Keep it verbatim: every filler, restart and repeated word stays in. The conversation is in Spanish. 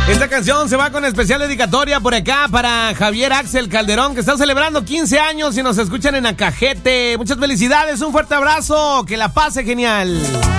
Esta canción se va con especial dedicatoria por acá para Javier Axel Calderón, que está celebrando quince años y nos escuchan en Acajete. Muchas felicidades, un fuerte abrazo, que la pase genial.